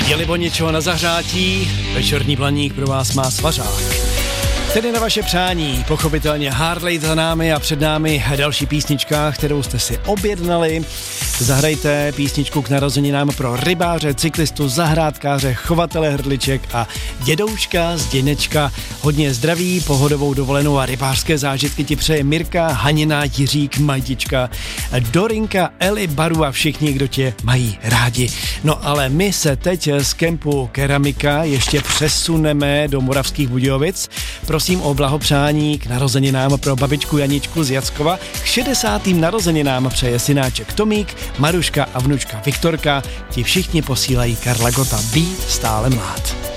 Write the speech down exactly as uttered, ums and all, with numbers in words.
Je-libo něčeho na zahřátí, večerní Blaník pro vás má Svařák. Tedy na vaše přání, pochopitelně Harley za námi a před námi další písnička, kterou jste si objednali. Zahrajte písničku k narozeninám pro rybáře, cyklistu, zahrádkáře, chovatele hrdliček a dědouška z Děnečka. Hodně zdraví, pohodovou dovolenou a rybářské zážitky ti přeje Mirka, Hanina, Jiřík, Majdička, Dorinka, Eli, Baru a všichni, kdo tě mají rádi. No ale my se teď z kempu Keramika ještě přesuneme do Moravských Budějovic. Prosím o blahopřání k narozeninám pro babičku Janičku z Jackova. K šedesátým narozeninám přeje synáček Tomík, Maruška a vnučka Viktorka. Ti všichni posílají Karla Gota Být stále mlád.